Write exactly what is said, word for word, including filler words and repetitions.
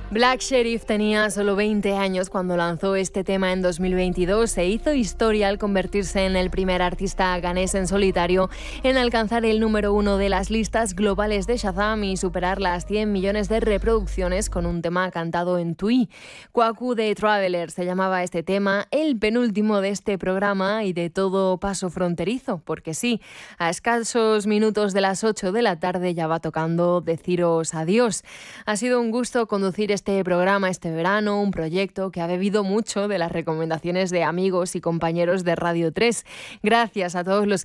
Black Sherif tenía solo veinte años cuando lanzó este tema en dos mil veintidós e hizo historia al convertirse en el primer artista ganés en solitario en alcanzar el número uno de las listas globales de Shazam y superar las cien millones de reproducciones con un tema cantado en Twi. Kwaku de Traveler se llamaba este tema, el penúltimo de este programa y de todo paso fronterizo, porque sí, a escasos minutos de las ocho de la tarde ya va tocando deciros adiós. Ha sido un gusto conducir este programa este verano, un proyecto que ha bebido mucho de las recomendaciones de amigos y compañeros de Radio tres. Gracias a todos los